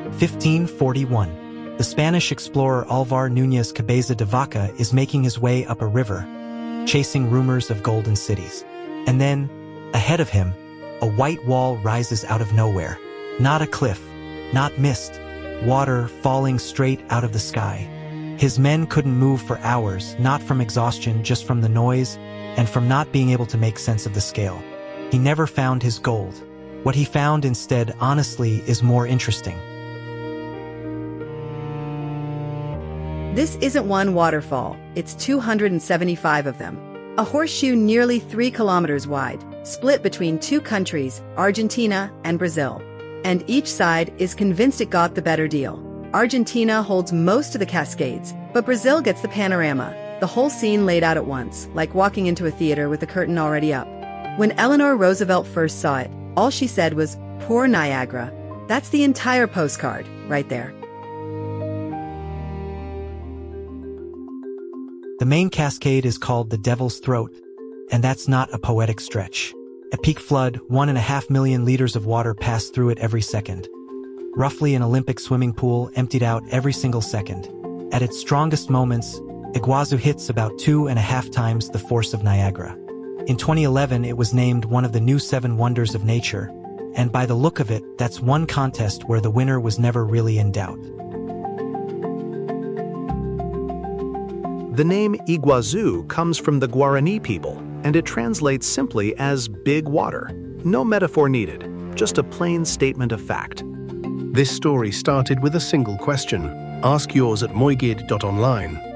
1541. The Spanish explorer Alvar Núñez Cabeza de Vaca is making his way up a river, chasing rumors of golden cities. And then, ahead of him, a white wall rises out of nowhere. Not a cliff, not mist, water falling straight out of the sky. His men couldn't move for hours, not from exhaustion, just from the noise, and from not being able to make sense of the scale. He never found his gold. What he found instead, honestly, is more interesting. This isn't one waterfall, it's 275 of them. A horseshoe nearly 3 kilometers wide, split between two countries, Argentina and Brazil. And each side is convinced it got the better deal. Argentina holds most of the Cascades, but Brazil gets the panorama, the whole scene laid out at once, like walking into a theater with the curtain already up. When Eleanor Roosevelt first saw it, all she said was, "Poor Niagara." That's the entire postcard, right there. The main cascade is called the Devil's Throat, and that's not a poetic stretch. At peak flood, 1.5 million liters of water pass through it every second. Roughly an Olympic swimming pool emptied out every single second. At its strongest moments, Iguazu hits about 2.5 times the force of Niagara. In 2011, it was named one of the new 7 wonders of nature, and by the look of it, that's one contest where the winner was never really in doubt. The name Iguazu comes from the Guarani people, and it translates simply as big water. No metaphor needed, just a plain statement of fact. This story started with a single question. Ask yours at moigid.online.